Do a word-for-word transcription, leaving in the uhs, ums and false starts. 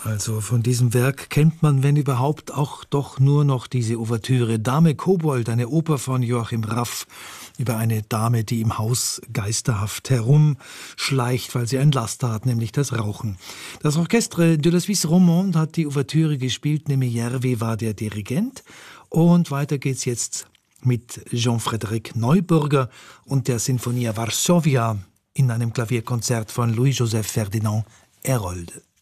Also von diesem Werk kennt man, wenn überhaupt, auch doch nur noch diese Ouvertüre Dame Kobold, eine Oper von Joachim Raff über eine Dame, die im Haus geisterhaft herumschleicht, weil sie ein Laster hat, nämlich das Rauchen. Das Orchestre de la Suisse Romande hat die Ouvertüre gespielt, nämlich Järvi war der Dirigent. Und weiter geht's jetzt mit Jean-Frédéric Neuburger und der Sinfonia Varsovia in einem Klavierkonzert von Louis-Joseph Ferdinand Herold.